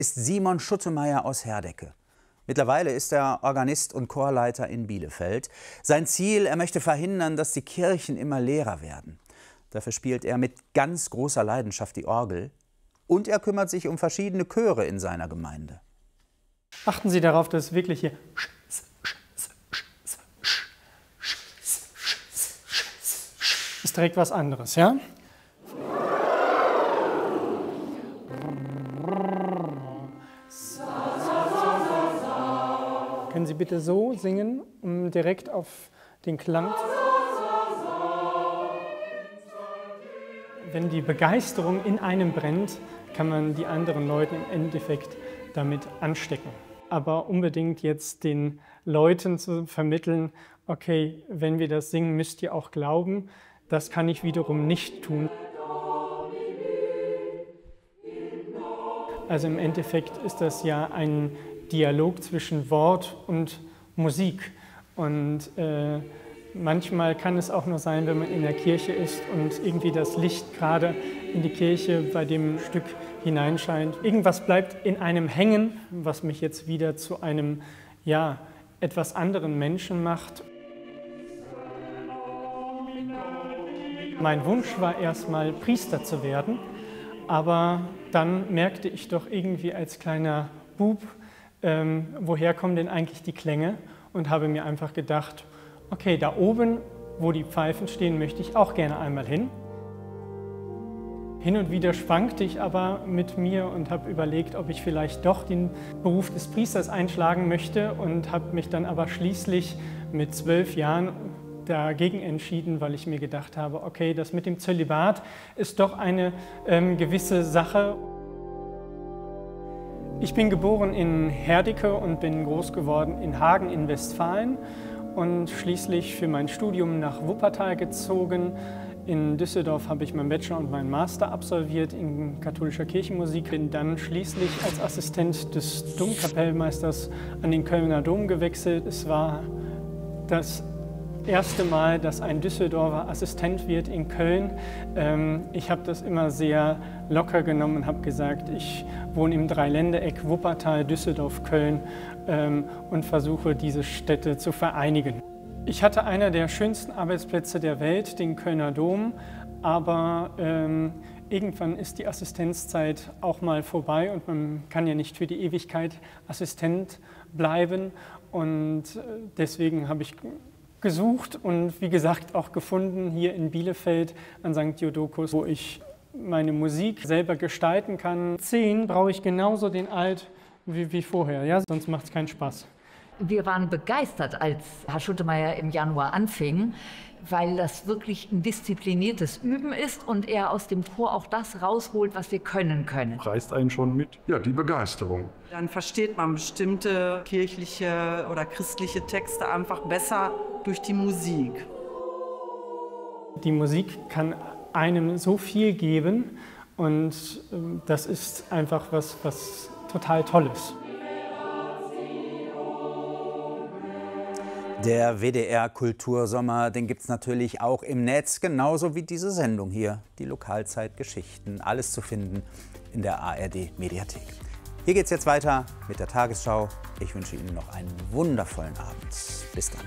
ist Simon Schuttemeyer aus Herdecke. Mittlerweile ist er Organist und Chorleiter in Bielefeld. Sein Ziel, er möchte verhindern, dass die Kirchen immer leerer werden. Dafür spielt er mit ganz großer Leidenschaft die Orgel. Und er kümmert sich um verschiedene Chöre in seiner Gemeinde. Achten Sie darauf, dass wirklich hier ist direkt was anderes, ja? Können Sie bitte so singen, um direkt auf den Klang. Wenn die Begeisterung in einem brennt, kann man die anderen Leute im Endeffekt damit anstecken. Aber unbedingt jetzt den Leuten zu vermitteln, okay, wenn wir das singen, müsst ihr auch glauben, das kann ich wiederum nicht tun. Also im Endeffekt ist das ja ein Dialog zwischen Wort und Musik. Und manchmal kann es auch nur sein, wenn man in der Kirche ist und irgendwie das Licht gerade in die Kirche bei dem Stück hineinscheint. Irgendwas bleibt in einem hängen, was mich jetzt wieder zu einem, ja, etwas anderen Menschen macht. Mein Wunsch war erstmal Priester zu werden, aber dann merkte ich doch irgendwie als kleiner Bub, woher kommen denn eigentlich die Klänge, und habe mir einfach gedacht, okay, da oben, wo die Pfeifen stehen, möchte ich auch gerne einmal hin. Hin und wieder schwankte ich aber mit mir und habe überlegt, ob ich vielleicht doch den Beruf des Priesters einschlagen möchte, und habe mich dann aber schließlich mit 12 Jahren dagegen entschieden, weil ich mir gedacht habe, okay, das mit dem Zölibat ist doch eine gewisse Sache. Ich bin geboren in Herdecke und bin groß geworden in Hagen in Westfalen und schließlich für mein Studium nach Wuppertal gezogen. In Düsseldorf habe ich meinen Bachelor und meinen Master absolviert in katholischer Kirchenmusik. Bin dann schließlich als Assistent des Domkapellmeisters an den Kölner Dom gewechselt. Es war das erste Mal, dass ein Düsseldorfer Assistent wird in Köln. Ich habe das immer sehr locker genommen und habe gesagt, ich wohne im Dreiländereck Wuppertal, Düsseldorf, Köln und versuche, diese Städte zu vereinigen. Ich hatte einer der schönsten Arbeitsplätze der Welt, den Kölner Dom, aber irgendwann ist die Assistenzzeit auch mal vorbei und man kann ja nicht für die Ewigkeit Assistent bleiben, und deswegen habe ich gesucht und wie gesagt auch gefunden hier in Bielefeld an St. Jodokus, wo ich meine Musik selber gestalten kann. 10 brauche ich genauso den Alt wie vorher, ja? Sonst macht es keinen Spaß. Wir waren begeistert, als Herr Schuttemeyer im Januar anfing, weil das wirklich ein diszipliniertes Üben ist und er aus dem Chor auch das rausholt, was wir können. Reißt einen schon mit. Ja, die Begeisterung. Dann versteht man bestimmte kirchliche oder christliche Texte einfach besser durch die Musik. Die Musik kann einem so viel geben, und das ist einfach was total Tolles. Der WDR Kultursommer, den gibt es natürlich auch im Netz, genauso wie diese Sendung hier, die Lokalzeitgeschichten. Alles zu finden in der ARD Mediathek. Hier geht es jetzt weiter mit der Tagesschau. Ich wünsche Ihnen noch einen wundervollen Abend. Bis dann.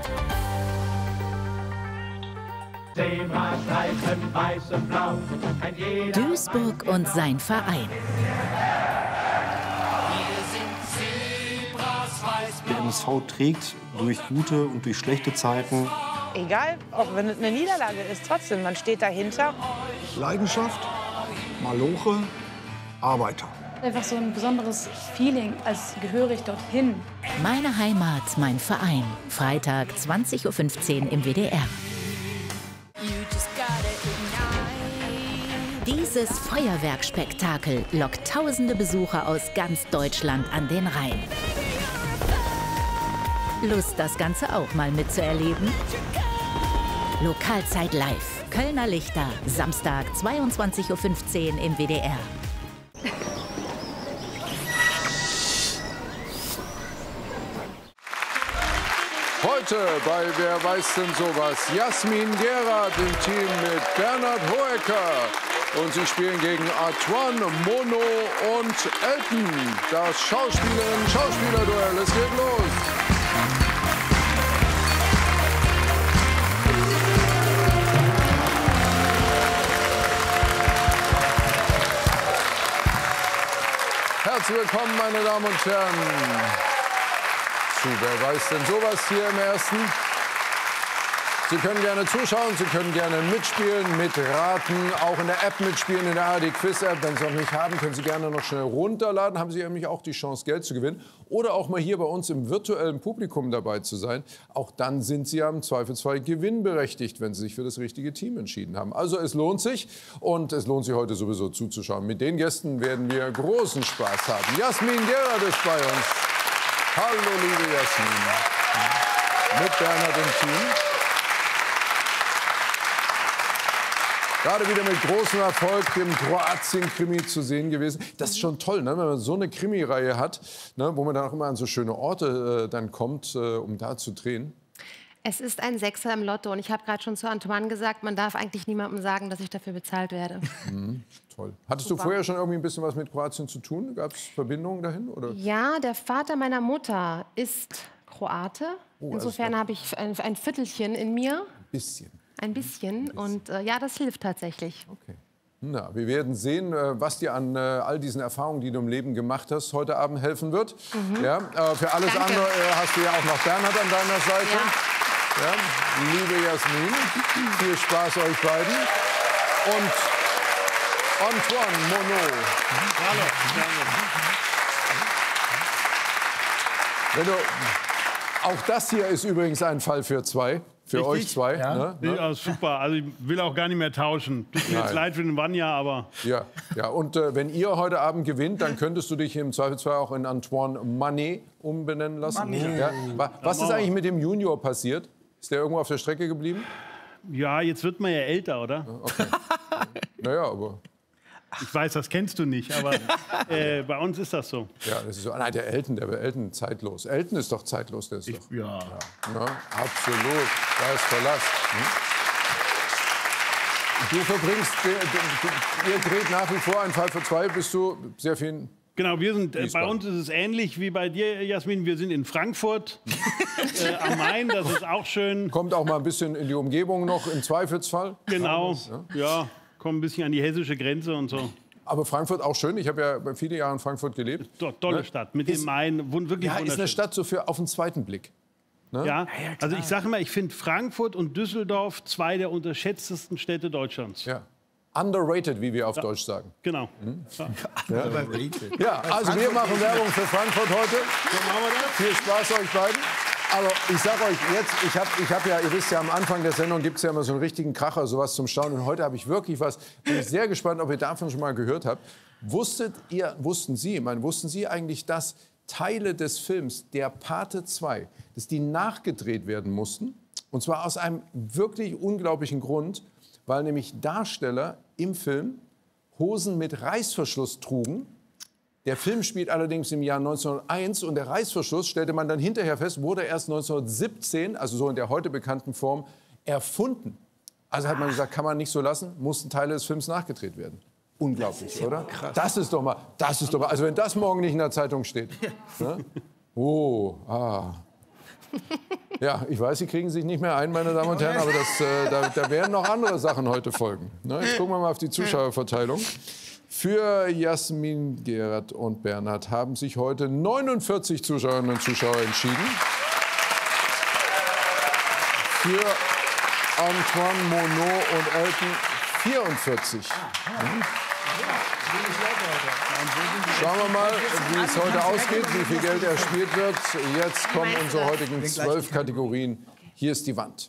Duisburg und sein Verein. Der MSV trägt durch gute und durch schlechte Zeiten. Egal, auch wenn es eine Niederlage ist, trotzdem, man steht dahinter. Leidenschaft, Maloche, Arbeiter. Einfach so ein besonderes Feeling, als gehöre ich dorthin. Meine Heimat, mein Verein. Freitag 20:15 Uhr im WDR. Dieses Feuerwerkspektakel lockt tausende Besucher aus ganz Deutschland an den Rhein. Lust, das Ganze auch mal mitzuerleben? Lokalzeit live. Kölner Lichter. Samstag 22:15 Uhr im WDR. Heute bei Wer weiß denn sowas? Jasmin Gerard im Team mit Bernhard Hoecker Und sie spielen gegen Antoine, Monod und Elton. Das Schauspieler-Duell. Es geht los. Herzlich willkommen, meine Damen und Herren. Wer weiß denn sowas hier im Ersten? Sie können gerne zuschauen, Sie können gerne mitspielen, mitraten, auch in der App mitspielen, in der ARD Quiz App. Wenn Sie es noch nicht haben, können Sie gerne noch schnell runterladen. Haben Sie nämlich auch die Chance, Geld zu gewinnen. Oder auch mal hier bei uns im virtuellen Publikum dabei zu sein. Auch dann sind Sie ja im Zweifelsfall gewinnberechtigt, wenn Sie sich für das richtige Team entschieden haben. Also es lohnt sich und es lohnt sich heute sowieso zuzuschauen. Mit den Gästen werden wir großen Spaß haben. Jasmin Gerard ist bei uns. Hallo, liebe Jasmin. Mit Bernhard im Team. Gerade wieder mit großem Erfolg im Kroatien-Krimi zu sehen gewesen. Das ist schon toll, ne? Wenn man so eine Krimireihe hat, ne? Wo man dann auch immer an so schöne Orte dann kommt, um da zu drehen. Es ist ein Sechser im Lotto und ich habe gerade schon zu Antoine gesagt, man darf eigentlich niemandem sagen, dass ich dafür bezahlt werde. Toll. Hattest du vorher schon irgendwie ein bisschen was mit Kroatien zu tun? Gab es Verbindungen dahin? Oder? Ja, der Vater meiner Mutter ist Kroate. Insofern habe ich ein Viertelchen in mir. Ein bisschen. Ein bisschen. Und ja, das hilft tatsächlich. Okay. Na, wir werden sehen, was dir an all diesen Erfahrungen, die du im Leben gemacht hast, heute Abend helfen wird. Ja, für alles andere hast du ja auch noch Bernhard an deiner Seite. Ja, liebe Jasmin, viel Spaß euch beiden. Und Antoine, Monod. Hallo. Wenn du, auch das hier ist übrigens ein Fall für zwei. Für euch zwei. Ja. Ne? Ja, super. Also ich will auch gar nicht mehr tauschen. Tut mir jetzt leid für den Vanya, aber... Ja, ja. Und wenn ihr heute Abend gewinnt, dann könntest du dich im Zweifelsfall auch in Antoine Manet umbenennen lassen. Ja. Was ist eigentlich mit dem Junior passiert? Ist der irgendwo auf der Strecke geblieben? Ja, jetzt wird man ja älter, oder? Okay. Naja, aber... Ich weiß, das kennst du nicht, aber bei uns ist das so. Ja, das ist so. Nein, der Elton zeitlos. Elton ist doch zeitlos, der ist doch. Ja. Na, absolut. Da ist Verlass. Du verbringst, ihr dreht nach wie vor einen Fall für zwei, bist du sehr viel... Genau, wir sind, bei uns ist es ähnlich wie bei dir, Jasmin. Wir sind in Frankfurt am Main, das ist auch schön. Kommt auch mal ein bisschen in die Umgebung noch, im Zweifelsfall. Genau, ja. Kommen ein bisschen an die hessische Grenze und so. Aber Frankfurt auch schön. Ich habe ja viele Jahre in Frankfurt gelebt. Tolle Stadt, mit dem Main, wirklich wunderschön. Ist eine Stadt so für auf den zweiten Blick. Ne? Ja, also ich sage mal, ich finde Frankfurt und Düsseldorf zwei der unterschätztesten Städte Deutschlands. Ja. Underrated, wie wir auf Deutsch sagen. Genau. Underrated. Ja, also wir machen Werbung für Frankfurt heute. Viel Spaß euch beiden. Aber ich sag euch jetzt, ich hab ja, ihr wisst ja, am Anfang der Sendung gibt es ja immer so einen richtigen Kracher, sowas zum Staunen. Und heute habe ich wirklich was, bin ich sehr gespannt, ob ihr davon schon mal gehört habt. Wussten Sie eigentlich, dass Teile des Films Der Pate 2, dass die nachgedreht werden mussten? Und zwar aus einem wirklich unglaublichen Grund, weil nämlich Darsteller im Film Hosen mit Reißverschluss trugen. Der Film spielt allerdings im Jahr 1901 und der Reißverschluss, stellte man dann hinterher fest, wurde erst 1917, also so in der heute bekannten Form, erfunden. Also hat man gesagt, kann man nicht so lassen, mussten Teile des Films nachgedreht werden. Unglaublich, oder? Krass. Das ist doch mal, also wenn das morgen nicht in der Zeitung steht. Ne? Oh, Ja, ich weiß, Sie kriegen sich nicht mehr ein, meine Damen und Herren, aber da werden noch andere Sachen heute folgen. Ne? Jetzt gucken wir mal auf die Zuschauerverteilung. Für Jasmin Gerard und Bernhard haben sich heute 49 Zuschauerinnen und Zuschauer entschieden. Für Antoine, Monod und Elton 44. Schauen wir mal, wie es heute ausgeht, wie viel Geld erspielt wird. Jetzt kommen unsere heutigen 12 Kategorien. Hier ist die Wand.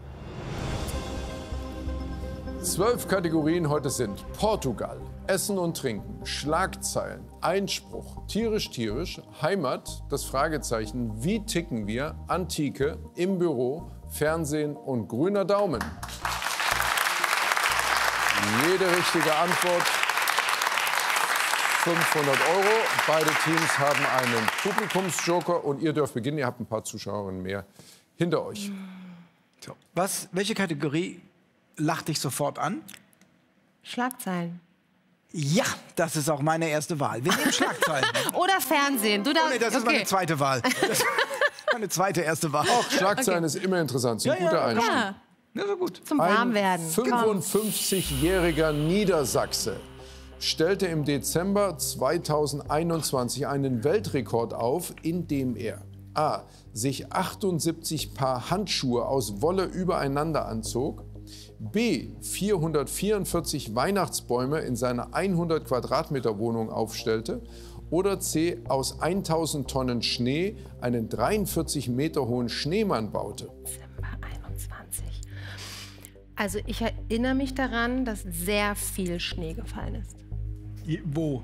12 Kategorien heute sind Portugal, Essen und Trinken, Schlagzeilen, Einspruch, tierisch, Heimat, das Fragezeichen, wie ticken wir, Antike, im Büro, Fernsehen und grüner Daumen. Jede richtige Antwort 500 €. Beide Teams haben einen Publikumsjoker und ihr dürft beginnen. Ihr habt ein paar Zuschauerinnen mehr hinter euch. Welche Kategorie lacht dich sofort an? Schlagzeilen. Ja, das ist auch meine erste Wahl. Wir nehmen Schlagzeilen. Oder Fernsehen. Du nee, das ist meine zweite Wahl. Das ist meine zweite erste Wahl. Auch Schlagzeilen ist immer interessant. Ist ein guter Einstieg. Ja. Ja, so gut. Zum Warmwerden. Ein 55-jähriger Niedersachse stellte im Dezember 2021 einen Weltrekord auf, indem er a. sich 78 Paar Handschuhe aus Wolle übereinander anzog, b. 444 Weihnachtsbäume in seiner 100 Quadratmeter Wohnung aufstellte oder c. aus 1000 Tonnen Schnee einen 43 Meter hohen Schneemann baute. Dezember 21. Also ich erinnere mich daran, dass sehr viel Schnee gefallen ist. Wo?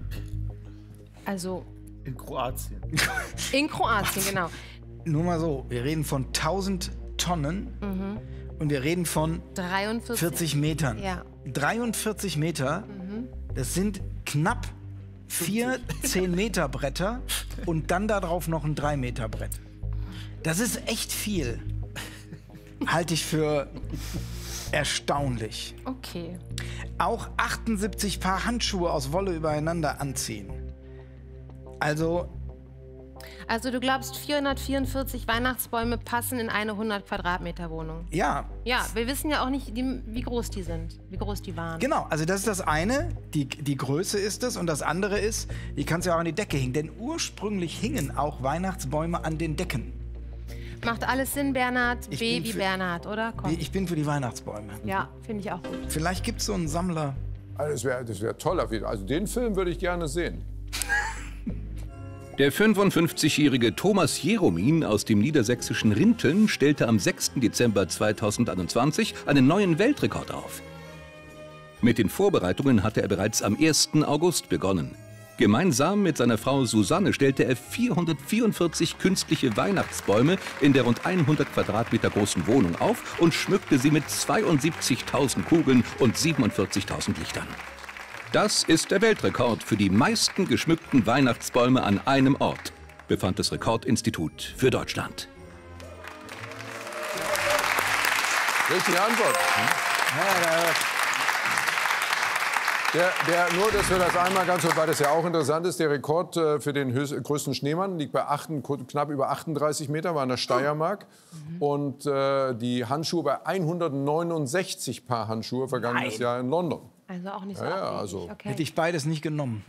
Also in Kroatien. In Kroatien, genau. Nur mal so, wir reden von 1000 Tonnen und wir reden von 40 Metern. Ja. 43 Meter, das sind knapp 4 10-Meter-Bretter und dann darauf noch ein 3-Meter-Brett. Das ist echt viel. Halte ich für erstaunlich. Okay. Auch 78 Paar Handschuhe aus Wolle übereinander anziehen. Also du glaubst, 444 Weihnachtsbäume passen in eine 100 Quadratmeter Wohnung? Ja. Ja, wir wissen ja auch nicht, wie groß die sind, wie groß die waren. Genau, also das ist das eine, die Größe ist es, und das andere ist, die kannst du ja auch an die Decke hängen, denn ursprünglich hingen auch Weihnachtsbäume an den Decken. Macht alles Sinn, Bernhard. B wie Bernhard, oder? Komm. Ich bin für die Weihnachtsbäume. Ja, finde ich auch gut. Vielleicht gibt es so einen Sammler. Also das wär toll. Also den Film würde ich gerne sehen. Der 55-jährige Thomas Jeromin aus dem niedersächsischen Rinteln stellte am 6. Dezember 2021 einen neuen Weltrekord auf. Mit den Vorbereitungen hatte er bereits am 1. August begonnen. Gemeinsam mit seiner Frau Susanne stellte er 444 künstliche Weihnachtsbäume in der rund 100 Quadratmeter großen Wohnung auf und schmückte sie mit 72.000 Kugeln und 47.000 Lichtern. Das ist der Weltrekord für die meisten geschmückten Weihnachtsbäume an einem Ort, befand das Rekordinstitut für Deutschland. Richtige Antwort. Nur, dass wir das einmal ganz kurz, weil das ja auch interessant ist, der Rekord für den größten Schneemann liegt bei knapp über 38 Meter, war in der Steiermark. Und die Handschuhe bei 169 Paar Handschuhe vergangenes Jahr in London. Also auch nicht so also okay. Hätte ich beides nicht genommen.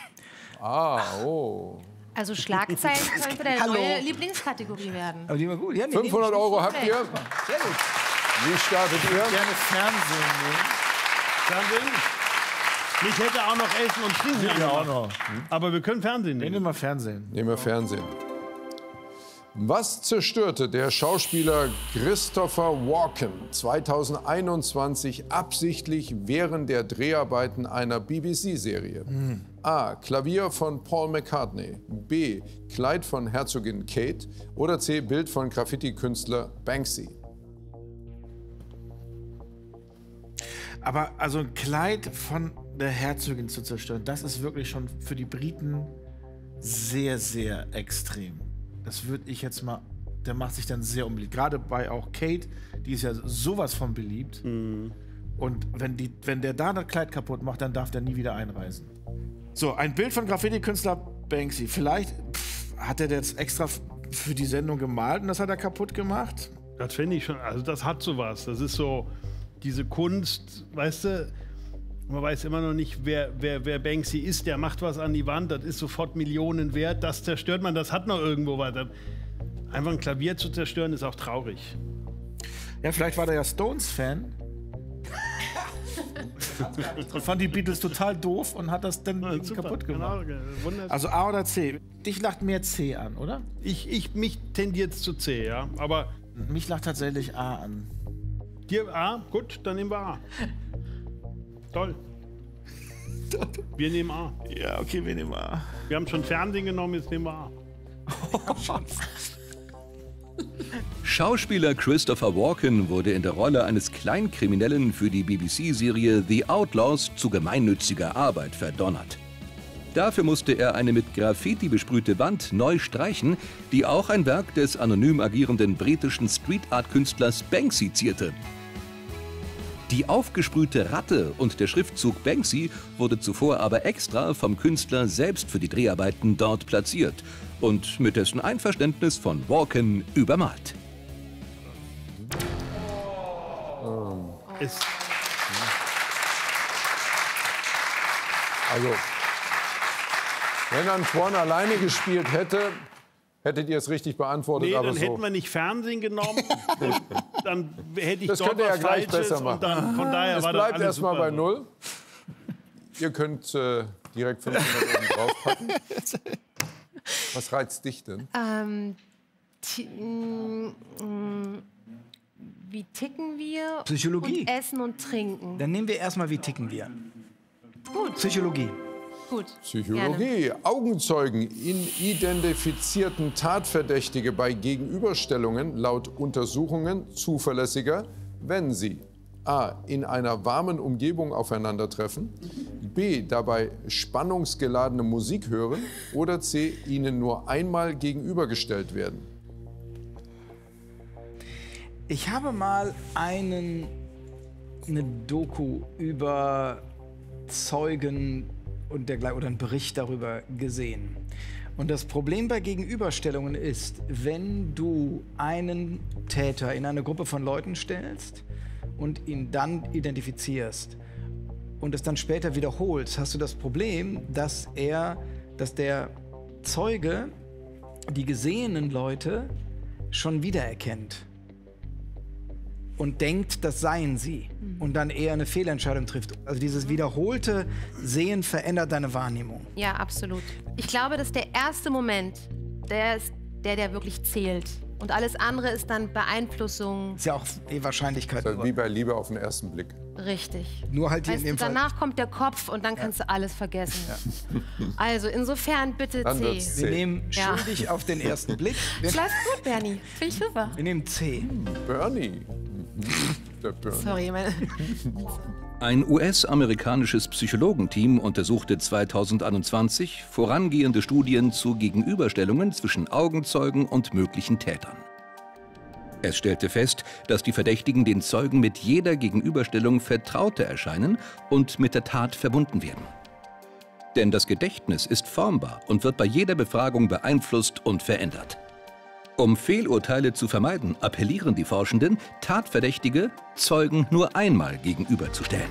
Also Schlagzeilen könnte deine neue Lieblingskategorie werden. Aber die war gut. Ja, 500 Euro habt ihr. Sehr gut. Wie startet ihr? Gerne Fernsehen nehmen. Fernsehen? Mich hätte auch noch Essen und Trinken Ja, auch noch. Aber wir können Fernsehen nehmen. Nehmen wir Fernsehen. Nehmen wir Fernsehen. Was zerstörte der Schauspieler Christopher Walken 2021 absichtlich während der Dreharbeiten einer BBC-Serie? A. Klavier von Paul McCartney. B. Kleid von Herzogin Kate. Oder C. Bild von Graffiti-Künstler Banksy. Aber also ein Kleid von der Herzogin zu zerstören, das ist wirklich schon für die Briten sehr, sehr extrem. Das würde ich jetzt mal, der macht sich dann sehr unbeliebt. Gerade bei auch Kate, die ist ja sowas von beliebt. Und wenn der da das Kleid kaputt macht, dann darf der nie wieder einreisen. So, ein Bild von Graffiti-Künstler Banksy. Vielleicht hat er das extra für die Sendung gemalt und das hat er kaputt gemacht. Das finde ich schon, also das hat sowas. Das ist so diese Kunst, weißt du, man weiß immer noch nicht, wer Banksy ist. Der macht was an die Wand, das ist sofort Millionen wert. Das zerstört man, das hat noch irgendwo was. Einfach ein Klavier zu zerstören, ist auch traurig. Ja, vielleicht war der ja Stones-Fan. Und fand die Beatles total doof und hat das dann kaputt gemacht. Genau, also A oder C? Dich lacht mehr C an, oder? Mich tendiert zu C, ja. Aber mich lacht tatsächlich A an. Dir A? Gut, dann nehmen wir A. Toll. Wir nehmen A. Ja, okay, wir nehmen A. Wir haben schon Fernsehen genommen, jetzt nehmen wir A. Schauspieler Christopher Walken wurde in der Rolle eines Kleinkriminellen für die BBC-Serie The Outlaws zu gemeinnütziger Arbeit verdonnert. Dafür musste er eine mit Graffiti besprühte Wand neu streichen, die auch ein Werk des anonym agierenden britischen Street-Art-Künstlers Banksy zierte. Die aufgesprühte Ratte und der Schriftzug Banksy wurde zuvor aber extra vom Künstler selbst für die Dreharbeiten dort platziert und mit dessen Einverständnis von Walken übermalt. Also, wenn Antoine alleine gespielt hätte, hättet ihr es richtig beantwortet. Nee, aber dann so. hätten wir nicht Fernsehen genommen. Dann hätte ich Das dort könnt ihr ja was gleich Falsches. besser machen. Und dann, von daher es war bleibt das alles erstmal super. bei 0. Ihr könnt direkt 500 oben draufpacken. Was reizt dich denn? Wie ticken wir? Psychologie. Und Essen und Trinken. Dann nehmen wir erstmal, wie ticken wir. Gut. Psychologie. Gut. Psychologie. Gerne. Augenzeugen identifizierten Tatverdächtige bei Gegenüberstellungen laut Untersuchungen zuverlässiger, wenn sie a. in einer warmen Umgebung aufeinandertreffen, b. dabei spannungsgeladene Musik hören oder c. ihnen nur einmal gegenübergestellt werden. Ich habe mal eine Doku über Zeugen und dergleichen oder einen Bericht darüber gesehen. Und das Problem bei Gegenüberstellungen ist, wenn du einen Täter in eine Gruppe von Leuten stellst und ihn dann identifizierst und es dann später wiederholst, hast du das Problem, dass der Zeuge die gesehenen Leute schon wiedererkennt und denkt, das seien sie und dann eher eine Fehlentscheidung trifft. Also dieses wiederholte Sehen verändert deine Wahrnehmung. Ja, absolut. Ich glaube, dass der erste Moment, der ist der wirklich zählt. Und alles andere ist dann Beeinflussung. Ist ja auch die Wahrscheinlichkeit. Das ist wie bei Liebe auf den ersten Blick. Richtig. Nur halt weißt in dem du, danach kommt der Kopf und dann kannst du alles vergessen. Ja. Also insofern bitte Dann C. wird's C. Wir nehmen schuldig auf den ersten Blick. Das läuft gut, Bernie. Finde ich super. Wir nehmen C. Bernie. Der Bernie. Sorry, meine... Ein US-amerikanisches Psychologenteam untersuchte 2021 vorangehende Studien zu Gegenüberstellungen zwischen Augenzeugen und möglichen Tätern. Es stellte fest, dass die Verdächtigen den Zeugen mit jeder Gegenüberstellung vertrauter erscheinen und mit der Tat verbunden werden. Denn das Gedächtnis ist formbar und wird bei jeder Befragung beeinflusst und verändert. Um Fehlurteile zu vermeiden, appellieren die Forschenden, Tatverdächtige Zeugen nur einmal gegenüberzustellen.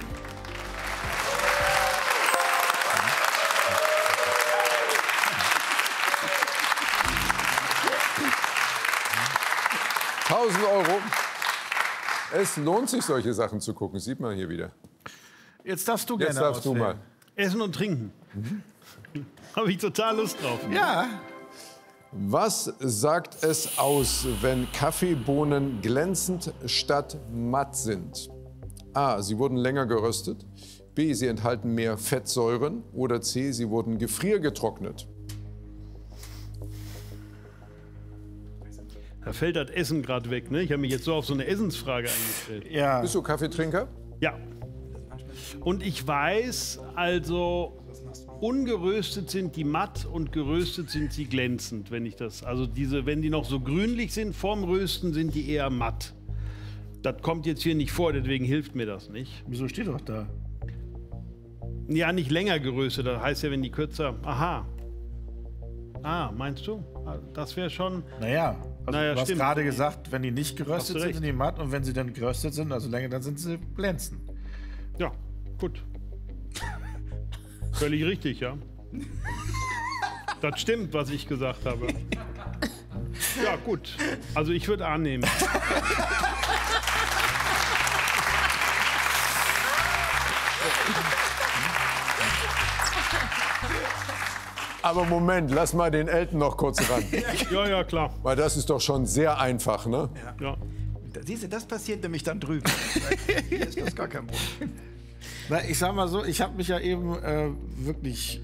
€1.000. Es lohnt sich, solche Sachen zu gucken. Sieht man hier wieder. Jetzt darfst du gerne Jetzt darfst du auswählen. mal. Essen und Trinken. Habe ich total Lust drauf. Ja. Was sagt es aus, wenn Kaffeebohnen glänzend statt matt sind? A. Sie wurden länger geröstet. B. Sie enthalten mehr Fettsäuren. Oder C. Sie wurden gefriergetrocknet. Da fällt das Essen gerade weg. Ne? Ich habe mich jetzt so auf so eine Essensfrage eingestellt. Ja. Bist du Kaffeetrinker? Ja. Und ich weiß, also ungeröstet sind die matt und geröstet sind sie glänzend, wenn ich das. Also wenn die noch so grünlich sind vorm Rösten, sind die eher matt. Das kommt jetzt hier nicht vor, deswegen hilft mir das nicht. Wieso steht doch da? Ja, nicht länger geröstet, das heißt ja, wenn die kürzer. Aha. Ah, meinst du? Das wäre schon. Naja, also du hast stimmt. gerade gesagt, wenn die nicht geröstet Hast du sind, recht. sind die matt und wenn sie dann geröstet sind, also länger, dann sind sie glänzend. Ja, gut. Völlig richtig, ja. Das stimmt, was ich gesagt habe. Ja, gut. Also ich würde annehmen. Aber Moment, lass mal den Elton noch kurz ran. Ja, ja, klar. Weil das ist doch schon sehr einfach, ne? Ja. Siehst du, das passiert nämlich dann drüben. Hier ist das gar kein Problem. Na, ich sag mal so, ich habe mich ja eben wirklich,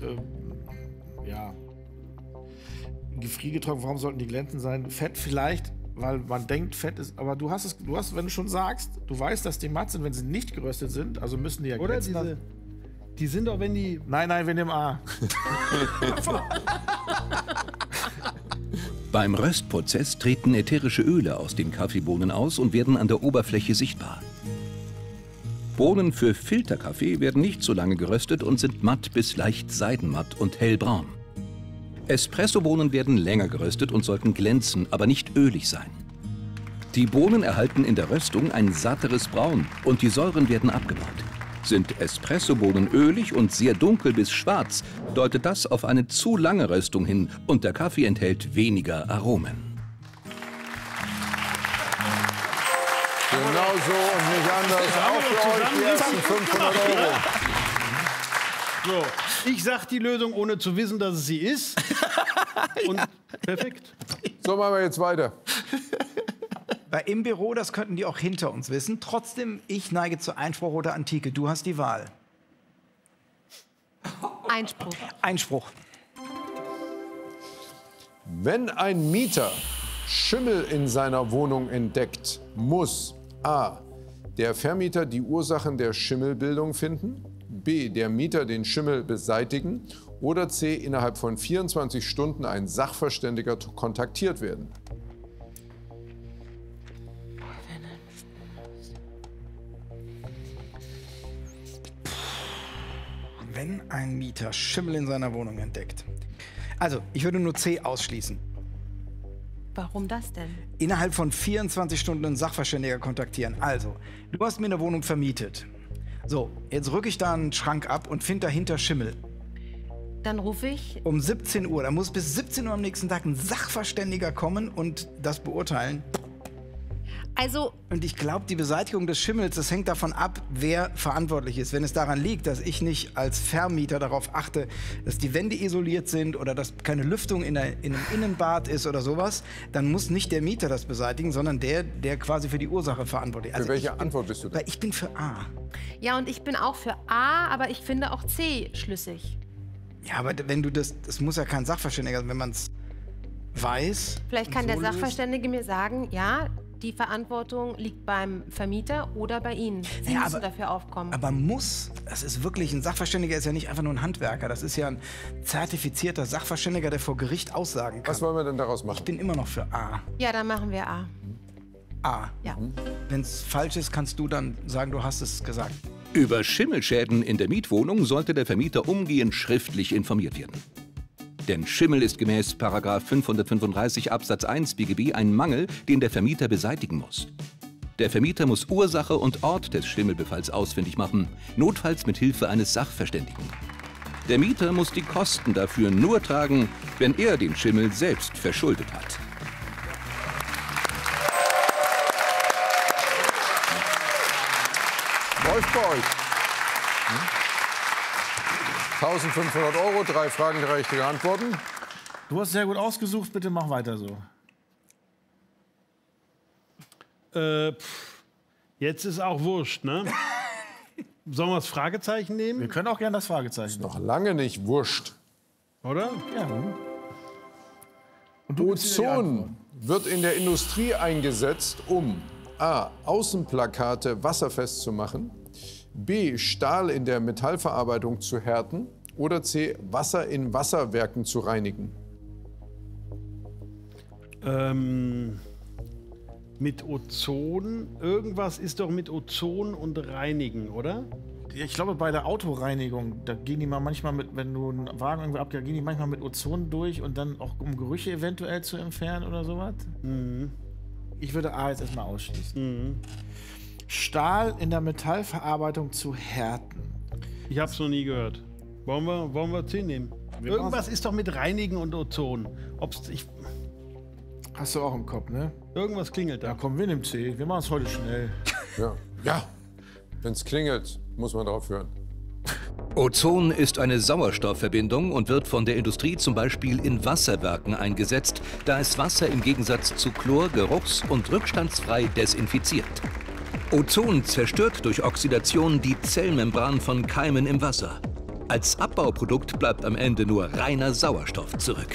gefriergetrocknet. Warum sollten die glänzend sein? Fett vielleicht, weil man denkt, Fett ist, aber du hast, wenn du schon sagst, du weißt, dass die matt sind, wenn sie nicht geröstet sind, also müssen die ja Oder glänzen. die sind doch, wenn die... Nein, wir nehmen A. Beim Röstprozess treten ätherische Öle aus den Kaffeebohnen aus und werden an der Oberfläche sichtbar. Bohnen für Filterkaffee werden nicht so lange geröstet und sind matt bis leicht seidenmatt und hellbraun. Espressobohnen werden länger geröstet und sollten glänzen, aber nicht ölig sein. Die Bohnen erhalten in der Röstung ein satteres Braun und die Säuren werden abgebaut. Sind Espressobohnen ölig und sehr dunkel bis schwarz, deutet das auf eine zu lange Röstung hin und der Kaffee enthält weniger Aromen. Genau so und nicht anders. Auch für euch die ersten 500 €. So, ich sag die Lösung, ohne zu wissen, dass es sie ist. Und perfekt. So, machen wir jetzt weiter. Weil im Büro, das könnten die auch hinter uns wissen. Trotzdem, ich neige zu Einspruch oder Antike. Du hast die Wahl. Einspruch. Einspruch. Wenn ein Mieter Schimmel in seiner Wohnung entdeckt, muss a. der Vermieter die Ursachen der Schimmelbildung finden, b. der Mieter den Schimmel beseitigen oder c. innerhalb von 24 Stunden ein Sachverständiger kontaktiert werden. Wenn ein Mieter Schimmel in seiner Wohnung entdeckt. Also, ich würde nur C ausschließen. Warum das denn? Innerhalb von 24 Stunden einen Sachverständiger kontaktieren. Also, du hast mir eine Wohnung vermietet. So, jetzt rücke ich da einen Schrank ab und finde dahinter Schimmel. Dann rufe ich... Um 17 Uhr. Da muss bis 17 Uhr am nächsten Tag ein Sachverständiger kommen und das beurteilen. Also... Und ich glaube, die Beseitigung des Schimmels, das hängt davon ab, wer verantwortlich ist. Wenn es daran liegt, dass ich nicht als Vermieter darauf achte, dass die Wände isoliert sind oder dass keine Lüftung in einem Innenbad ist oder sowas, dann muss nicht der Mieter das beseitigen, sondern der quasi für die Ursache verantwortlich ist. Also für welche Antwort bist du da? Weil ich bin für A. Ja, und ich bin auch für A, aber ich finde auch C schlüssig. Ja, aber wenn du das muss ja kein Sachverständiger sein, wenn man es weiß. Vielleicht kann der Sachverständige mir sagen, ja, die Verantwortung liegt beim Vermieter oder bei Ihnen. Sie müssen dafür aufkommen. Aber das ist wirklich, ein Sachverständiger ist ja nicht einfach nur ein Handwerker. Das ist ja ein zertifizierter Sachverständiger, der vor Gericht aussagen kann. Was wollen wir denn daraus machen? Ich bin immer noch für A. Ja, dann machen wir A. A. Ja. Wenn es falsch ist, kannst du dann sagen, du hast es gesagt. Über Schimmelschäden in der Mietwohnung sollte der Vermieter umgehend schriftlich informiert werden. Denn Schimmel ist gemäß § 535 Absatz 1 BGB ein Mangel, den der Vermieter beseitigen muss. Der Vermieter muss Ursache und Ort des Schimmelbefalls ausfindig machen, notfalls mit Hilfe eines Sachverständigen. Der Mieter muss die Kosten dafür nur tragen, wenn er den Schimmel selbst verschuldet hat. Läuft bei euch. 1500 €, 3 Fragen, 3 richtige Antworten. Du hast sehr gut ausgesucht, bitte mach weiter so. Jetzt ist auch wurscht, ne? Sollen wir das Fragezeichen nehmen? Wir können auch gerne das Fragezeichen nehmen. Noch lange nicht wurscht. Oder? Ja. Und Ozon wird in der Industrie eingesetzt, um a. Außenplakate wasserfest zu machen, b. Stahl in der Metallverarbeitung zu härten oder c. Wasser in Wasserwerken zu reinigen. Mit Ozon, irgendwas ist doch mit Ozon und Reinigen, oder? Ja, ich glaube, bei der Autoreinigung, da gehen die mal manchmal mit, wenn du einen Wagen irgendwie abgibst, gehen die manchmal mit Ozon durch und dann auch um Gerüche eventuell zu entfernen oder sowas. Mhm. Ich würde A jetzt erstmal ausschließen. Mhm. Stahl in der Metallverarbeitung zu härten. Ich habe es noch nie gehört. Wollen wir C nehmen? Irgendwas ist doch mit Reinigen und Ozon. Hast du auch im Kopf, ne? Irgendwas klingelt da. Ja, komm, wir nehmen C. Wir machen es heute schnell. Ja. Wenn es klingelt, muss man darauf hören. Ozon ist eine Sauerstoffverbindung und wird von der Industrie zum Beispiel in Wasserwerken eingesetzt, da es Wasser im Gegensatz zu Chlor geruchs- und rückstandsfrei desinfiziert. Ozon zerstört durch Oxidation die Zellmembran von Keimen im Wasser. Als Abbauprodukt bleibt am Ende nur reiner Sauerstoff zurück.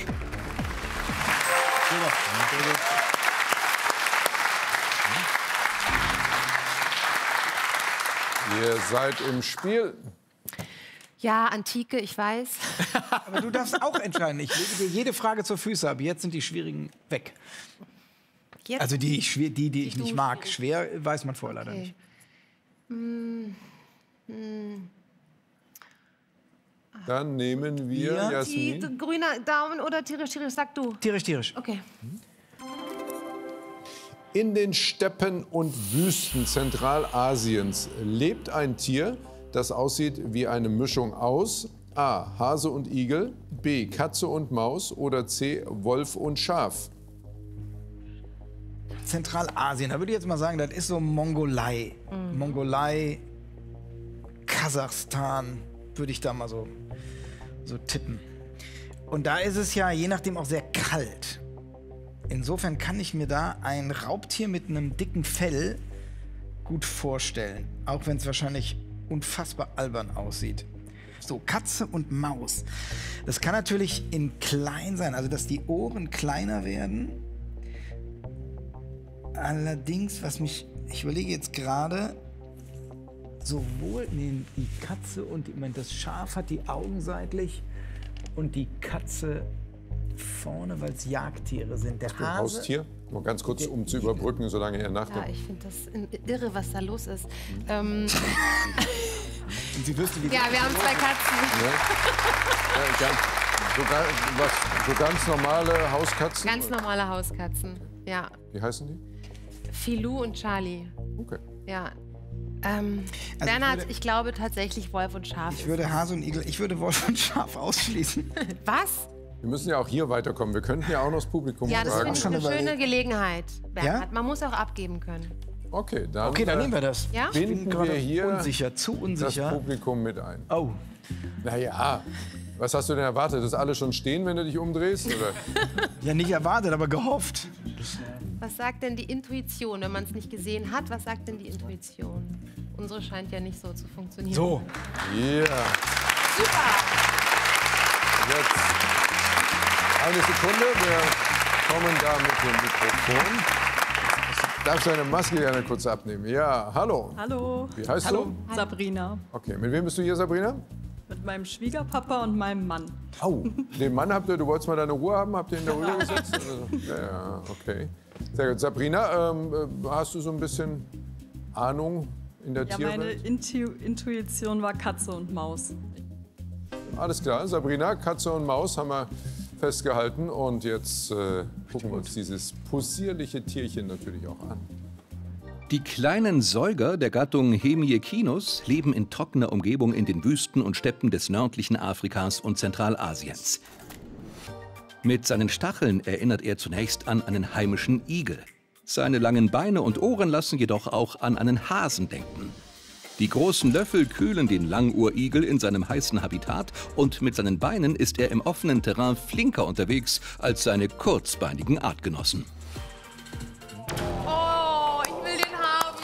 Ihr seid im Spiel. Ja, Antike, ich weiß. Aber du darfst auch entscheiden. Ich lege dir jede Frage zur Füße, aber jetzt sind die schwierigen weg. Jetzt? Also die ich nicht mag. Schwer weiß man vorher leider nicht. Dann nehmen wir Jasmin. Grüner Daumen oder tierisch, sag du. Tierisch. Okay. In den Steppen und Wüsten Zentralasiens lebt ein Tier, das aussieht wie eine Mischung aus A. Hase und Igel, B. Katze und Maus oder C. Wolf und Schaf. Zentralasien, da würde ich jetzt mal sagen, das ist so Mongolei. Mongolei, Kasachstan, würde ich da mal so tippen. Und da ist es ja je nachdem auch sehr kalt. Insofern kann ich mir da ein Raubtier mit einem dicken Fell gut vorstellen. Auch wenn es wahrscheinlich unfassbar albern aussieht. So, Katze und Maus. Das kann natürlich in klein sein, also dass die Ohren kleiner werden. Allerdings, ich überlege jetzt gerade, sowohl die Katze und das Schaf hat die Augen seitlich und die Katze vorne, weil es Jagdtiere sind. Der Hase, Haustier? Nur ganz kurz, um zu überbrücken, solange er nachdenkt. Ja, ich finde das irre, was da los ist. Und Sie wüsste, wie ja, wir haben 2 Katzen. So ganz normale Hauskatzen? Ganz normale Hauskatzen, ja. Wie heißen die? Filou und Charlie. Okay. Ja. Bernhard, ich glaube tatsächlich Wolf und Schaf. Ich würde Hase und Igel, ich würde Wolf und Schaf ausschließen. Was? Wir müssen ja auch hier weiterkommen. Wir könnten ja auch noch das Publikum fragen. Ja, das finde ich eine schöne Gelegenheit, Bernhard. Ja? Man muss auch abgeben können. Okay, dann nehmen wir das. Ja? Binden wir hier zu unsicher. das Publikum mit ein. Oh. Naja, was hast du denn erwartet? Dass alle schon stehen, wenn du dich umdrehst? Oder? Ja, nicht erwartet, aber gehofft. Was sagt denn die Intuition, wenn man es nicht gesehen hat? Was sagt denn die Intuition? Unsere scheint ja nicht so zu funktionieren. So. Yeah. Super. Jetzt eine Sekunde. Wir kommen da mit dem Mikrofon. Darfst du deine Maske gerne kurz abnehmen? Ja, hallo. Hallo. Wie heißt du? Sabrina. Okay, mit wem bist du hier, Sabrina? Mit meinem Schwiegerpapa und meinem Mann. Oh, den Mann du wolltest mal deine Ruhe haben, habt ihr in der Ruhe gesetzt? Ja, okay. Sehr gut. Sabrina, hast du so ein bisschen Ahnung in der Tierwelt? Meine Intuition war Katze und Maus. Alles klar, Sabrina, Katze und Maus haben wir festgehalten. Und jetzt gucken wir uns dieses possierliche Tierchen natürlich auch an. Die kleinen Säuger der Gattung Hemiechinus leben in trockener Umgebung in den Wüsten und Steppen des nördlichen Afrikas und Zentralasiens. Mit seinen Stacheln erinnert er zunächst an einen heimischen Igel. Seine langen Beine und Ohren lassen jedoch auch an einen Hasen denken. Die großen Löffel kühlen den Languhrigel in seinem heißen Habitat und mit seinen Beinen ist er im offenen Terrain flinker unterwegs als seine kurzbeinigen Artgenossen. Oh, ich will den haben.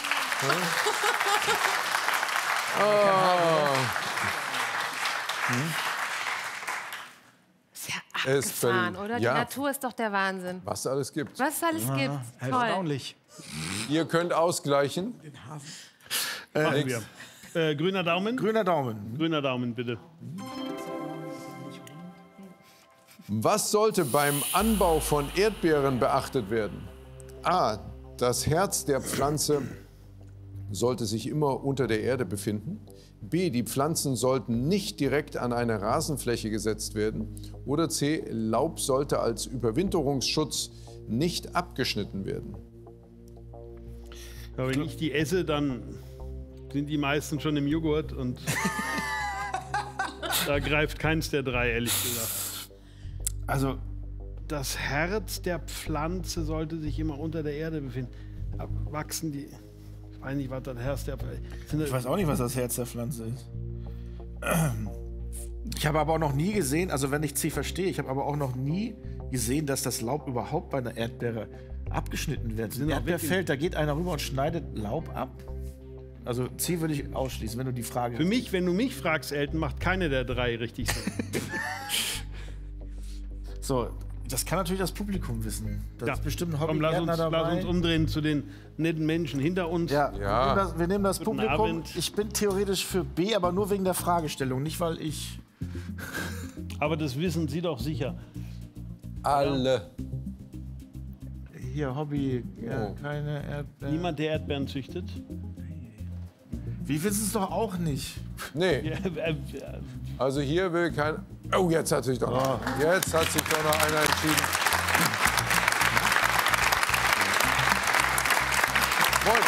Ist ja abgefahren, oder? Ja. Die Natur ist doch der Wahnsinn. Was es alles gibt. Was es alles gibt. Toll. Erstaunlich. Ihr könnt ausgleichen. Machen wir. Grüner Daumen? Grüner Daumen. Grüner Daumen, bitte. Was sollte beim Anbau von Erdbeeren beachtet werden? A. Das Herz der Pflanze sollte sich immer unter der Erde befinden. B. Die Pflanzen sollten nicht direkt an eine Rasenfläche gesetzt werden. Oder C. Laub sollte als Überwinterungsschutz nicht abgeschnitten werden. Aber wenn ich die esse, dann sind die meisten schon im Joghurt und da greift keins der 3, ehrlich gesagt. Also das Herz der Pflanze sollte sich immer unter der Erde befinden. Wachsen die... Ich weiß nicht, was das Herz der Pflanze ist. Ich weiß auch nicht, was das Herz der Pflanze ist. Ich habe aber auch noch nie gesehen, also wenn ich C verstehe, ich habe aber auch noch nie gesehen, dass das Laub überhaupt bei einer Erdbeere abgeschnitten wird. Ein Erdbeerfeld, da geht einer rüber und schneidet Laub ab. Also C würde ich ausschließen, wenn du die Frage... Für mich, wenn du mich fragst, Elton, macht keine der 3 richtig Sinn. So, das kann natürlich das Publikum wissen. Das ist bestimmt ein Hobbygärtner dabei. Lass uns umdrehen zu den netten Menschen hinter uns. Ja. Wir nehmen das Guten Publikum. Abend. Ich bin theoretisch für B, aber nur wegen der Fragestellung, nicht weil ich... Aber das wissen Sie doch sicher. Alle. Hier, Hobby, keine Erdbeeren. Niemand, der Erdbeeren züchtet? Wie willst du es doch auch nicht? Nee. Also hier will kein... Oh, jetzt hat sich doch noch, jetzt hat sich doch noch einer entschieden. Moin.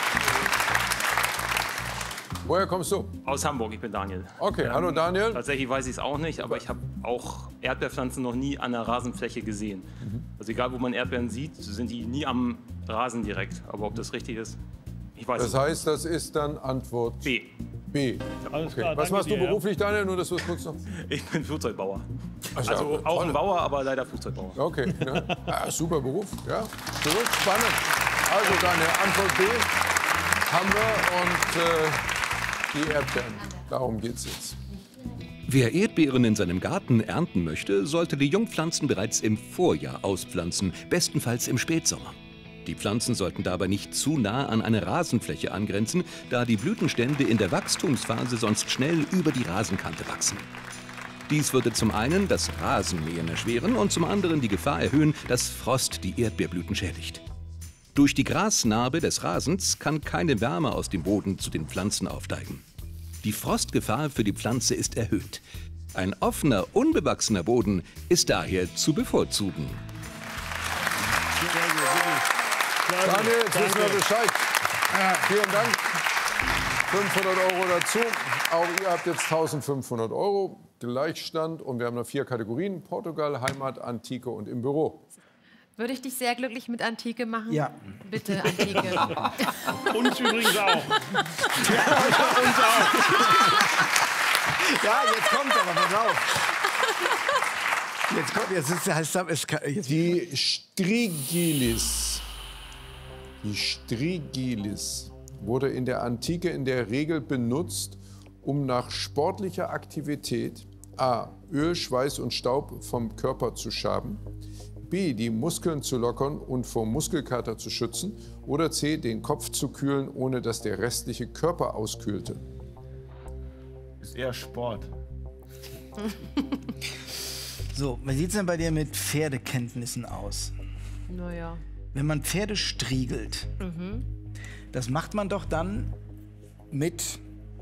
Woher kommst du? Aus Hamburg, ich bin Daniel. Okay, hallo Daniel. Tatsächlich weiß ich es auch nicht, aber ich habe auch Erdbeerpflanzen noch nie an der Rasenfläche gesehen. Also egal, wo man Erdbeeren sieht, sind die nie am Rasen direkt. Aber ob das richtig ist, ich weiß es Das heißt, das ist dann Antwort B. B. Alles Okay. klar, Was danke machst du dir, beruflich, Daniel? Nur, dass du es kurz noch... Ich bin Flugzeugbauer. Ach ja, Also auch toll. ein Bauer, aber leider Flugzeugbauer. Okay, ne? Ja, super Beruf. Ja, gut, spannend. Also Daniel, Antwort B haben wir und die Erdbeeren. Darum geht's jetzt. Wer Erdbeeren in seinem Garten ernten möchte, sollte die Jungpflanzen bereits im Vorjahr auspflanzen, bestenfalls im Spätsommer. Die Pflanzen sollten dabei nicht zu nah an eine Rasenfläche angrenzen, da die Blütenstände in der Wachstumsphase sonst schnell über die Rasenkante wachsen. Dies würde zum einen das Rasenmähen erschweren und zum anderen die Gefahr erhöhen, dass Frost die Erdbeerblüten schädigt. Durch die Grasnarbe des Rasens kann keine Wärme aus dem Boden zu den Pflanzen aufsteigen. Die Frostgefahr für die Pflanze ist erhöht. Ein offener, unbewachsener Boden ist daher zu bevorzugen. Daniel, jetzt wissen wir Bescheid. Vielen Dank. 500 € dazu. Auch ihr habt jetzt 1500 €. Gleichstand. Und wir haben noch 4 Kategorien. Portugal, Heimat, Antike und im Büro. Würde ich dich sehr glücklich mit Antike machen? Ja. Bitte, Antike. Uns übrigens auch. Ja, uns auch. Ja, jetzt kommt aber, pass auf. Jetzt kommt, Die Strigilis. Die Strigilis wurde in der Antike in der Regel benutzt, um nach sportlicher Aktivität a. Öl, Schweiß und Staub vom Körper zu schaben, b. die Muskeln zu lockern und vor Muskelkater zu schützen oder c. den Kopf zu kühlen, ohne dass der restliche Körper auskühlte. Ist eher Sport. So, wie sieht es denn bei dir mit Pferdekenntnissen aus? Naja. Wenn man Pferde striegelt, das macht man doch dann mit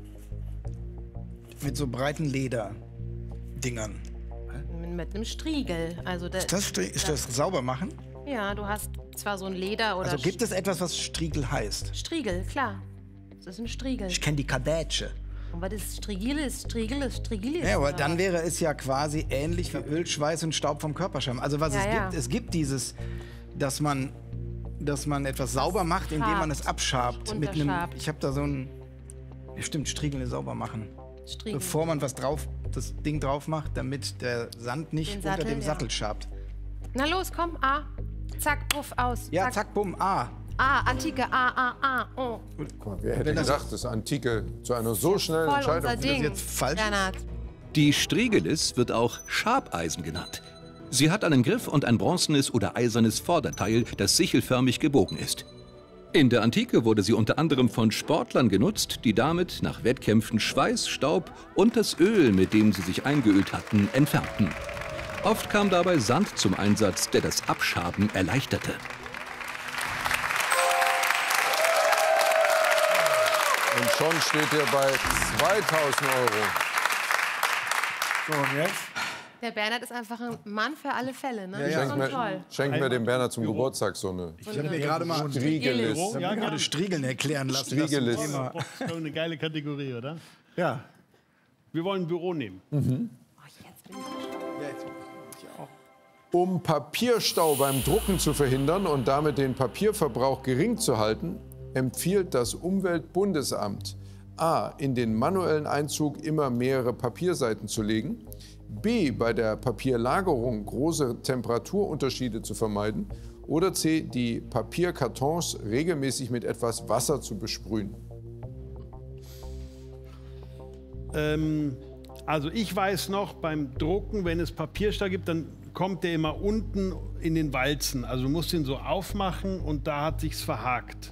so breiten Lederdingern. Mit einem Striegel. Also Ist das sauber machen? Ja, du hast zwar so ein Leder oder... Also gibt es etwas, was Striegel heißt? Striegel, klar. Das ist ein Striegel. Ich kenne die Kadätsche. Und was ist Striegel ist? Striegel ist. Ja, aber dann wäre es ja quasi ähnlich wie Öl, Schweiß und Staub vom Körperschaum. Also was es gibt dieses, dass man etwas sauber macht, indem man es abschabt. Mit einem, ich habe da so ein, ja, stimmt, Striegel sauber machen. Striegel. Bevor man das Ding drauf macht, damit der Sand nicht unter dem Sattel schabt. Na los, komm, A. Zack, puff, aus. Ja, zack, bumm, A. A, Antike, A, oh. Guck mal, wer hätte gedacht, dass Antike zu einer so schnellen Entscheidung Unser Ding. Jetzt falsch. Die Strigelis wird auch Schabeisen genannt. Sie hat einen Griff und ein bronzenes oder eisernes Vorderteil, das sichelförmig gebogen ist. In der Antike wurde sie unter anderem von Sportlern genutzt, die damit nach Wettkämpfen Schweiß, Staub und das Öl, mit dem sie sich eingeölt hatten, entfernten. Oft kam dabei Sand zum Einsatz, der das Abschaben erleichterte. Und schon steht ihr bei 2000 €. So, und jetzt? Der Bernhard ist einfach ein Mann für alle Fälle, ne? Das ist schon toll. Schenken wir dem Bernhard zum Geburtstag so eine. Ich habe mir gerade mal Striegelis. Striegeln erklären lassen. Striegelis. Das ist doch eine geile Kategorie, oder? Ja. Wir wollen ein Büro nehmen. Um Papierstau beim Drucken zu verhindern und damit den Papierverbrauch gering zu halten, empfiehlt das Umweltbundesamt a. in den manuellen Einzug immer mehrere Papierseiten zu legen, b. bei der Papierlagerung große Temperaturunterschiede zu vermeiden oder c. die Papierkartons regelmäßig mit etwas Wasser zu besprühen. Also ich weiß noch, beim Drucken, wenn es Papierstau gibt, dann kommt der immer unten in den Walzen. Also du musst ihn so aufmachen und da hat sich's verhakt.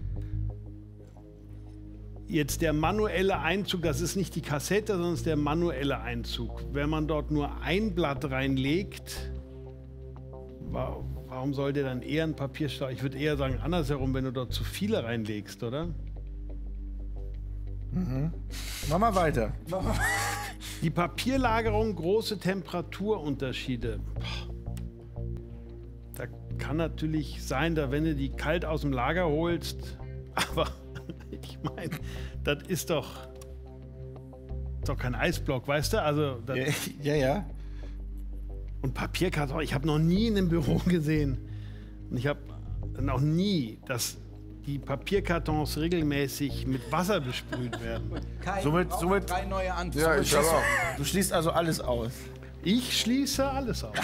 Jetzt der manuelle Einzug, das ist nicht die Kassette, sondern es ist der manuelle Einzug. Wenn man dort nur ein Blatt reinlegt, warum soll der dann eher ein Papierstau? Ich würde eher sagen andersherum, wenn du dort zu viele reinlegst, oder? Mach mal weiter. Die Papierlagerung, große Temperaturunterschiede. Da kann natürlich sein, dass wenn du die kalt aus dem Lager holst, aber ich meine, das ist doch kein Eisblock, weißt du? Also, Ja. Und Papierkarton, ich habe noch nie in einem Büro gesehen. Und ich habe noch nie, dass die Papierkartons regelmäßig mit Wasser besprüht werden. Somit 3 neue Antworten. Ja, ich auch. Du schließt also alles aus. Ich schließe alles aus.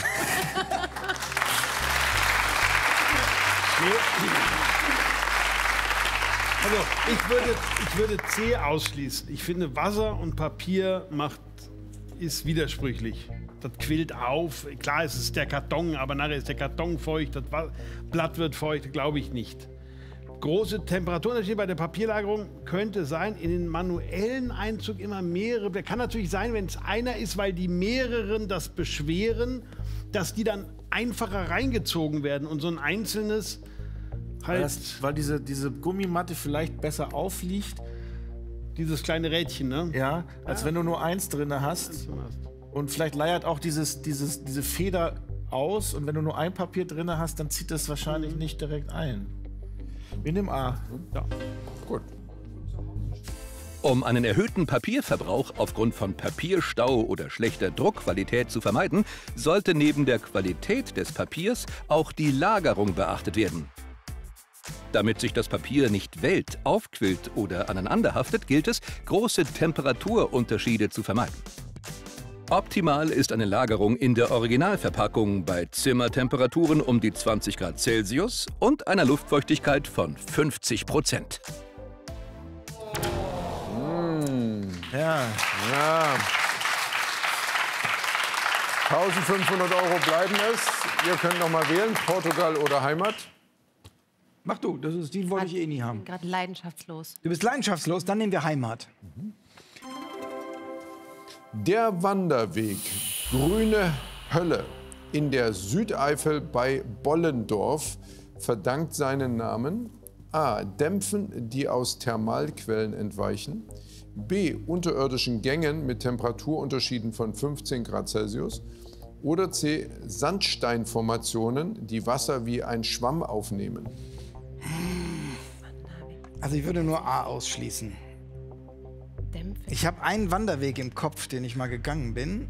Also ich würde C ausschließen. Ich finde, Wasser und Papier ist widersprüchlich. Das quillt auf. Klar, es ist der Karton, aber nachher ist der Karton feucht, das Blatt wird feucht, glaube ich nicht. Große Temperaturunterschiede bei der Papierlagerung könnte sein, in den manuellen Einzug immer mehrere. Der kann natürlich sein, wenn es einer ist, weil die mehreren das beschweren, dass die dann einfacher reingezogen werden und so ein einzelnes halt... Weil diese Gummimatte vielleicht besser aufliegt. Dieses kleine Rädchen, ne? Ja, als wenn du nur eins drin hast. Und vielleicht leiert auch diese Feder aus. Und wenn du nur ein Papier drin hast, dann zieht das wahrscheinlich nicht direkt ein. Wir nehmen A. Ja, gut. Um einen erhöhten Papierverbrauch aufgrund von Papierstau oder schlechter Druckqualität zu vermeiden, sollte neben der Qualität des Papiers auch die Lagerung beachtet werden. Damit sich das Papier nicht wellt, aufquillt oder aneinanderhaftet, gilt es, große Temperaturunterschiede zu vermeiden. Optimal ist eine Lagerung in der Originalverpackung bei Zimmertemperaturen um die 20 Grad Celsius und einer Luftfeuchtigkeit von 50%. Ja. 1500 € bleiben es. Ihr könnt noch mal wählen, Portugal oder Heimat. Mach du, die wollte ich eh nie haben. Ich bin gerade leidenschaftslos. Du bist leidenschaftslos, dann nehmen wir Heimat. Der Wanderweg Grüne Hölle in der Südeifel bei Bollendorf verdankt seinen Namen A. Dämpfen, die aus Thermalquellen entweichen, B. unterirdischen Gängen mit Temperaturunterschieden von 15 Grad Celsius oder C. Sandsteinformationen, die Wasser wie ein Schwamm aufnehmen. Also ich würde nur A ausschließen. Ich habe einen Wanderweg im Kopf, den ich mal gegangen bin.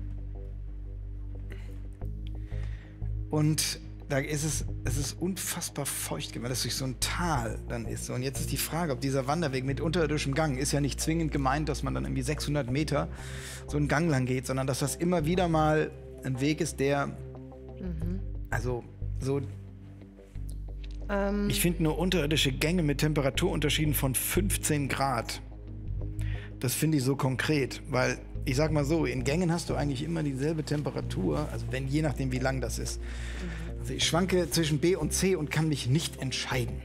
Und da ist es ist unfassbar feucht, weil das durch so ein Tal dann ist. Und jetzt ist die Frage, ob dieser Wanderweg mit unterirdischem Gang, ist ja nicht zwingend gemeint, dass man dann irgendwie 600 Meter so einen Gang lang geht, sondern dass das immer wieder mal ein Weg ist, der, also so... Ich finde nur unterirdische Gänge mit Temperaturunterschieden von 15 Grad. Das finde ich so konkret, weil ich sag mal so, in Gängen hast du eigentlich immer dieselbe Temperatur, also je nachdem wie lang das ist. Also ich schwanke zwischen B und C und kann mich nicht entscheiden.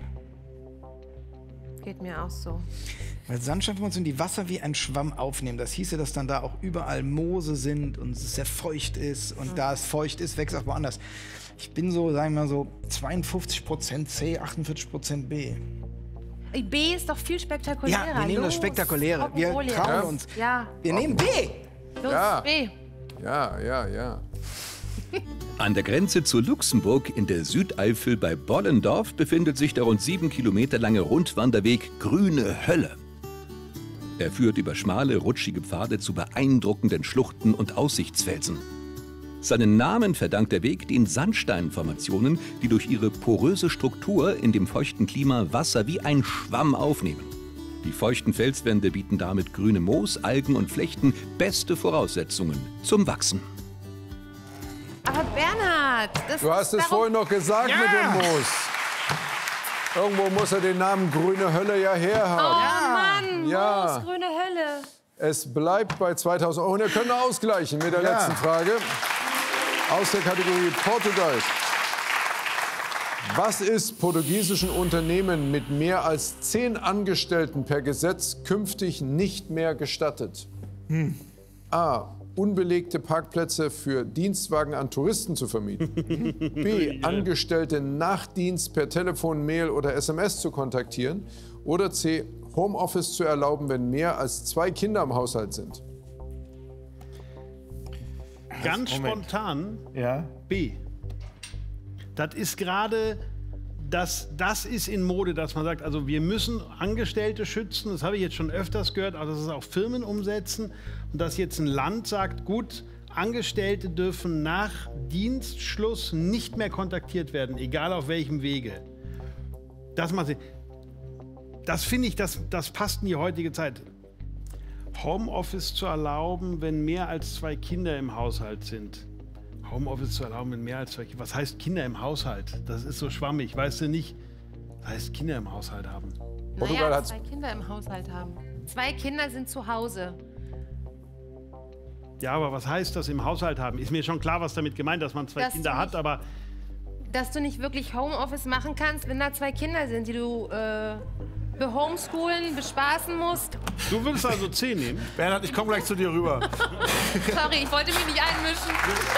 Geht mir auch so. Weil Sandsteinformationen, die Wasser wie ein Schwamm aufnehmen, das hieße, dass dann da auch überall Moose sind und es sehr feucht ist und da es feucht ist, wächst auch woanders. Ich bin so, sagen wir mal so, 52% C, 48% B. B ist doch viel spektakulärer. Ja, wir nehmen das Spektakuläre. Wir trauen uns. Ja. Wir nehmen B. Los, B. Ja. An der Grenze zu Luxemburg in der Südeifel bei Bollendorf befindet sich der rund 7 Kilometer lange Rundwanderweg Grüne Hölle. Er führt über schmale, rutschige Pfade zu beeindruckenden Schluchten und Aussichtsfelsen. Seinen Namen verdankt der Weg den Sandsteinformationen, die durch ihre poröse Struktur in dem feuchten Klima Wasser wie ein Schwamm aufnehmen. Die feuchten Felswände bieten damit grüne Moos, Algen und Flechten beste Voraussetzungen zum Wachsen. Aber Bernhard, du hast es vorhin noch gesagt mit dem Moos. Irgendwo muss er den Namen Grüne Hölle ja herhaben. Oh Mann, Moos, Grüne Hölle. Es bleibt bei 2000 €. Und ihr könnt ausgleichen mit der letzten Frage. Aus der Kategorie Portugal. Was ist portugiesischen Unternehmen mit mehr als 10 Angestellten per Gesetz künftig nicht mehr gestattet? A. unbelegte Parkplätze für Dienstwagen an Touristen zu vermieten. B. Angestellte nach Dienst per Telefon, Mail oder SMS zu kontaktieren. Oder C. Homeoffice zu erlauben, wenn mehr als 2 Kinder im Haushalt sind. Ganz spontan B. Das ist gerade, das ist in Mode, dass man sagt, also wir müssen Angestellte schützen. Das habe ich jetzt schon öfters gehört, aber dass es auch Firmen umsetzen. Und dass jetzt ein Land sagt, gut, Angestellte dürfen nach Dienstschluss nicht mehr kontaktiert werden, egal auf welchem Wege. Das finde ich, das passt in die heutige Zeit. Homeoffice zu erlauben, wenn mehr als 2 Kinder im Haushalt sind. Homeoffice zu erlauben, wenn mehr als 2 Kinder. Was heißt Kinder im Haushalt? Das ist so schwammig, weißt du nicht? Das heißt Kinder im Haushalt haben. Naja, 2 Kinder im Haushalt haben. 2 Kinder sind zu Hause. Ja, aber was heißt das im Haushalt haben? Ist mir schon klar, was damit gemeint, dass man 2 Kinder hat, aber... Dass du nicht wirklich Homeoffice machen kannst, wenn da 2 Kinder sind, die du behomeschoolen, bespaßen musst. Du würdest also 10 nehmen? Bernhard, ich komme gleich zu dir rüber. Sorry, ich wollte mich nicht einmischen.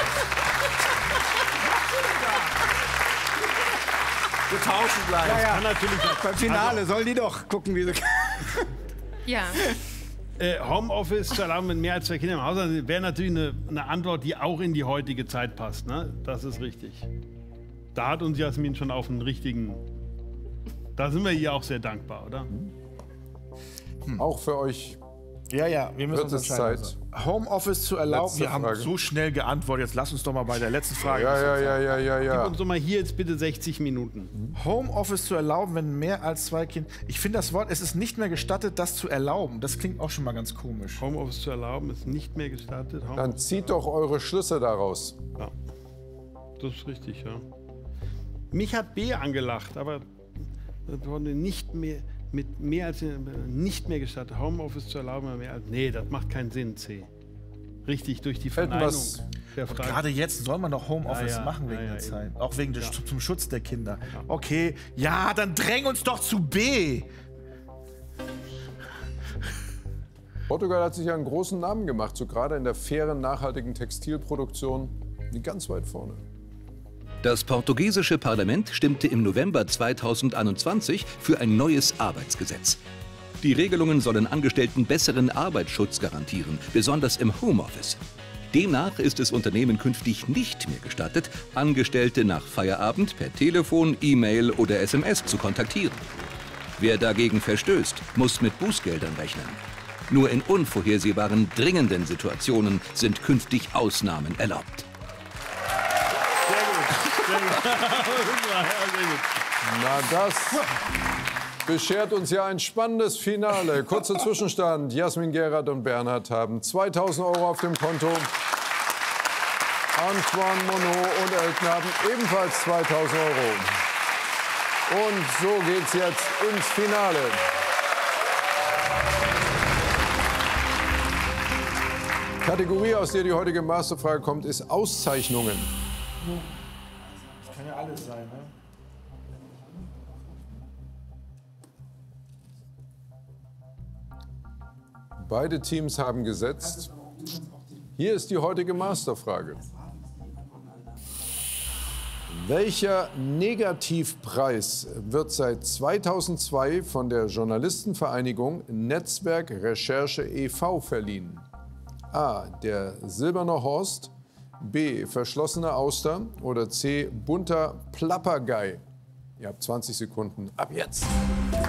Wir tauschen gleich. Ja. Kann natürlich beim Finale sollen die doch gucken, wie sie... Ja. Homeoffice zu erlauben, wenn mehr als 2 Kinder im Haus sind, wäre natürlich eine Antwort, die auch in die heutige Zeit passt. Ne? Das ist richtig. Da hat uns Jasmin schon auf den richtigen... Da sind wir hier auch sehr dankbar, oder? Auch für euch. Ja, wir müssen uns entscheiden. Zeit. Homeoffice zu erlauben. Letzte Wir haben Frage. so schnell geantwortet. Jetzt lass uns doch mal bei der letzten Frage. Ja. Gib uns doch mal hier jetzt bitte 60 Minuten. Homeoffice zu erlauben, wenn mehr als 2 Kinder... Ich finde das Wort, es ist nicht mehr gestattet, das zu erlauben. Das klingt auch schon mal ganz komisch. Homeoffice zu erlauben ist nicht mehr gestattet. Dann zieht doch eure Schlüsse daraus. Ja, das ist richtig, ja. Mich hat B angelacht, aber nicht mehr mit mehr als nicht mehr gestattet. Homeoffice zu erlauben, mehr als... Nee, das macht keinen Sinn, C. Richtig, durch die Verneinung der Frage. Gerade jetzt soll man doch Homeoffice machen wegen der Zeit. Auch wegen zum Schutz der Kinder. Okay, ja, dann dräng uns doch zu B. Portugal hat sich einen großen Namen gemacht, so gerade in der fairen, nachhaltigen Textilproduktion, die ganz weit vorne. Das portugiesische Parlament stimmte im November 2021 für ein neues Arbeitsgesetz. Die Regelungen sollen Angestellten besseren Arbeitsschutz garantieren, besonders im Homeoffice. Demnach ist es Unternehmen künftig nicht mehr gestattet, Angestellte nach Feierabend per Telefon, E-Mail oder SMS zu kontaktieren. Wer dagegen verstößt, muss mit Bußgeldern rechnen. Nur in unvorhersehbaren, dringenden Situationen sind künftig Ausnahmen erlaubt. Na, das beschert uns ja ein spannendes Finale. Kurzer Zwischenstand. Jasmin Gerard und Bernhard haben 2.000 € auf dem Konto. Antoine Monod und Elton haben ebenfalls 2.000 €. Und so geht's jetzt ins Finale. Kategorie, aus der die heutige Masterfrage kommt, ist Auszeichnungen. Das kann ja alles sein, ne? Beide Teams haben gesetzt. Hier ist die heutige Masterfrage. Welcher Negativpreis wird seit 2002 von der Journalistenvereinigung Netzwerk Recherche e.V. verliehen? A. Der Silberne Horst, B. Verschlossene Auster oder C. Bunter Plappergei? Ihr habt 20 Sekunden. Ab jetzt!